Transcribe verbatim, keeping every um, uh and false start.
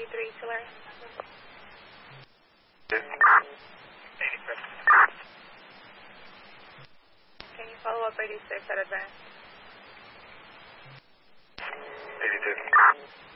eighty-three, Tulare. eighty-six. Can you follow up eighty-six at advance? eighty-two.